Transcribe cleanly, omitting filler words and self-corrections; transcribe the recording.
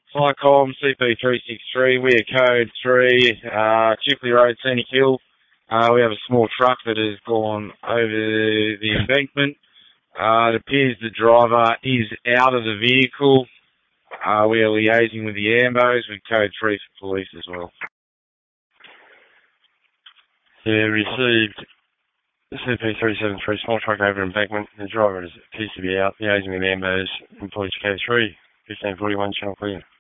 Flycom CP363, we are code 3, Chickley Road, Scenic Hill. We have a small truck that has gone over the embankment. It appears the driver is out of the vehicle. We are liaising with the ambos with code 3 for police as well. Yeah, received CP373, small truck over embankment. The driver appears to be out, liaising with ambos and police code 3, 1541 Channel Clear.